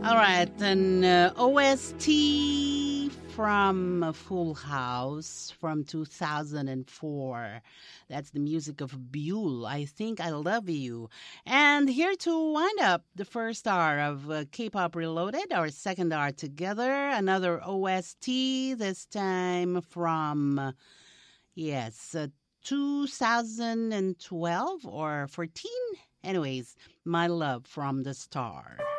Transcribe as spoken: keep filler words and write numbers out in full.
All right, an uh, O S T from Full House from two thousand four. That's the music of Buell. I Think I Love You. And here to wind up the first hour of uh, K-Pop Reloaded, our second hour together, another O S T, this time from, uh, yes, uh, two thousand twelve or fourteen? Anyways, My Love from the Star.